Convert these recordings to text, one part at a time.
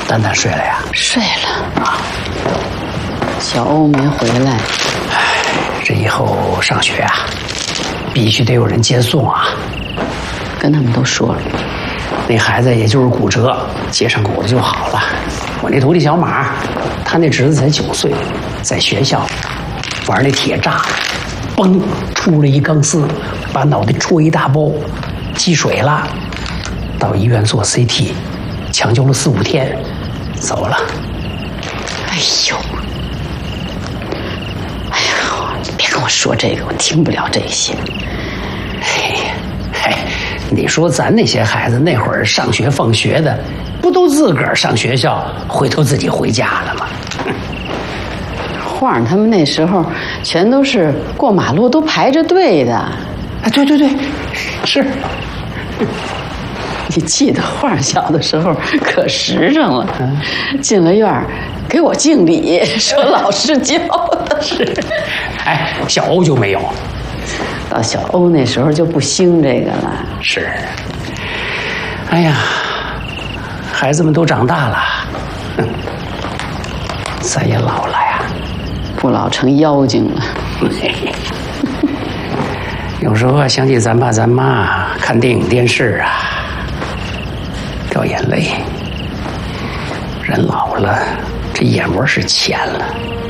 蛋蛋睡了呀？ 睡了啊。小欧没回来。 这以后上学啊，必须得有人接送啊。 跟他们都说了， 那孩子也就是骨折，接上骨头就好了。我那徒弟小马，他那侄子才9岁，在学校玩那铁栅，嘣出了一钢丝，把脑袋戳一大包，积水了。到医院做 CT， 抢救了4、5天，走了。 哎呦，你别跟我说这个，我听不了这些。 嘿，你说咱那些孩子那会儿上学放学的，不都自个儿上学校，回头自己回家了吗？ 晃他们那时候全都是过马路都排着队的。 啊，对，是。 你记得晃小的时候可实诚了，进了院儿给我敬礼，说老师教的。 是。哎，小欧就没有。 到小欧那时候就不兴这个了。 是。哎呀，孩子们都长大了，咱也老了呀， 不老成妖精了。 有时候想起咱爸咱妈看电影电视啊，掉眼泪。人老了，这眼窝是浅了。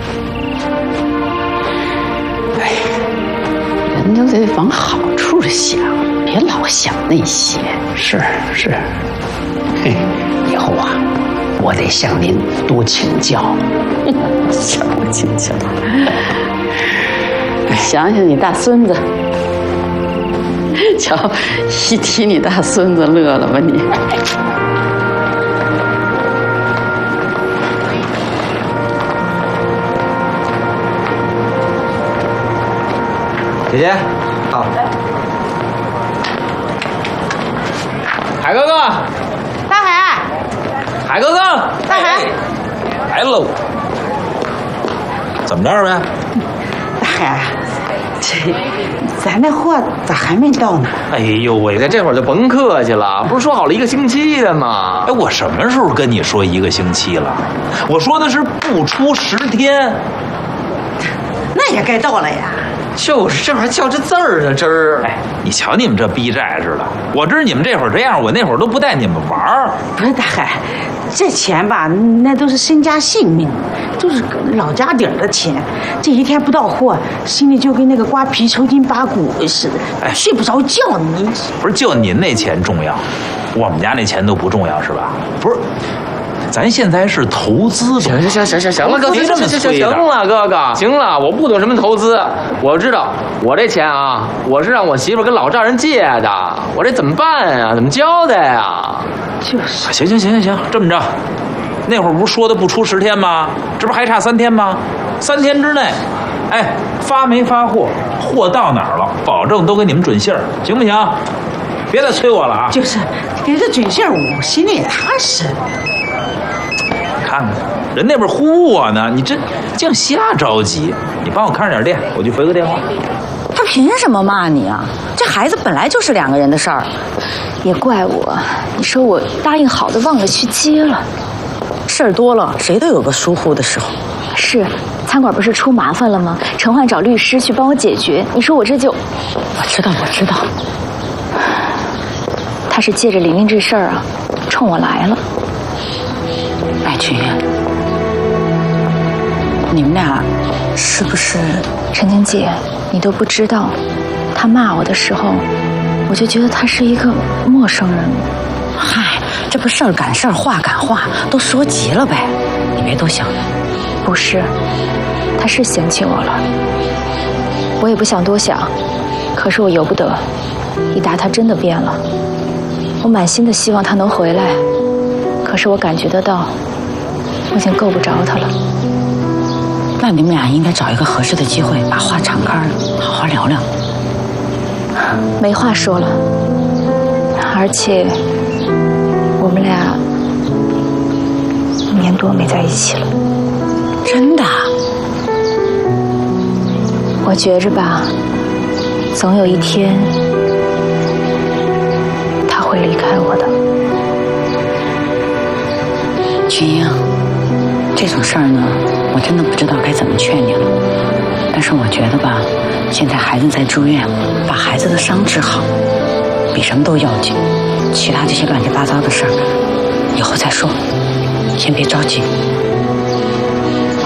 哎， 人都得往好处想，别老想那些。 是。嘿，以后啊，我得向您多请教。 向我请教。想想你大孙子，瞧，一提你大孙子乐了吧你？ 姐姐，好。海哥哥， 大海， 海哥哥， 大海， 来喽。怎么着呗？ 大海，这咱那货咋还没到呢？ 哎呦喂，在这会儿就甭客气了，不是说好了1个星期的吗？哎，我什么时候跟你说1个星期了？我说的是不出10天。 那也该到了呀。 就是这会儿较这字儿呢，真儿。哎，你瞧你们这逼债似的，我知道你们这会儿这样，我那会儿都不带你们玩儿。 不是大海，这钱吧，那都是身家性命，都是老家底儿的钱。这一天不到货，心里就跟那个刮皮抽筋拔骨似的， 哎， 睡不着觉。你不是就您那钱重要，我们家那钱都不重要是吧？不是。咱现在是投资， 行了，哥，行了，哥哥，行了，我不懂什么投资，我知道，我这钱啊，我是让我媳妇跟老丈人借的，我这怎么办呀？怎么交代呀？ 就是。 行，这么着，那会儿不是说的不出10天吗？这不还差3天吗？3天之内，哎，发没发货，货到哪儿了，保证都给你们准信儿，行不行？别再催我了啊！ 就是给这准信儿，我心里也踏实。 看看，人那边呼我呢，你这净瞎着急。你帮我看着点店，我去回个电话。 他凭什么骂你啊？这孩子本来就是2个人的事儿， 也怪我。你说我答应好的忘了去接了。 事儿多了，谁都有个疏忽的时候。 是，餐馆不是出麻烦了吗？陈焕找律师去帮我解决。你说我这就…… 我知道。 他是借着李明这事儿啊，冲我来了。 白群，你们俩是不是？ 陈晶姐，你都不知道，他骂我的时候，我就觉得他是一个陌生人。 嗨，这不事儿赶事儿，话赶话，都说急了呗。你别多想。 不是，他是嫌弃我了，我也不想多想，可是我由不得。一达他真的变了，我满心的希望他能回来，可是我感觉得到，我已经够不着他了。 那你们俩应该找一个合适的机会，把话敞开了，好好聊聊。 没话说了，而且我们俩1年多没在一起了。 真的？ 我觉着吧，总有一天他会离开我的。 君英，这种事儿呢，我真的不知道该怎么劝你了。但是我觉得吧，现在孩子在住院，把孩子的伤治好，比什么都要紧。其他这些乱七八糟的事儿，以后再说，先别着急。啊。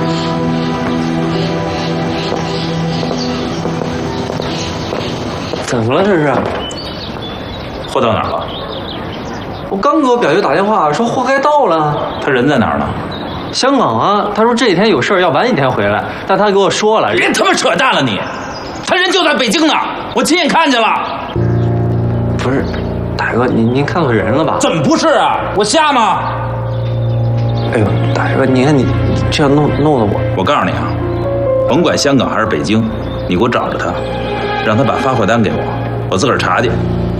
怎么了这是？ 货到哪儿了？ 我刚给我表舅打电话说货该到了。 他人在哪儿呢？ 香港啊，他说这几天有事儿要晚一天回来，但他给我说了。 别他妈扯淡了你！他人就在北京呢，我亲眼看见了。 不是，大哥，您看错人了吧？ 怎么不是啊？我瞎吗？ 哎呦，大哥，你看你这样弄得我告诉你啊，甭管香港还是北京，你给我找着他，让他把发货单给我，我自个儿查去。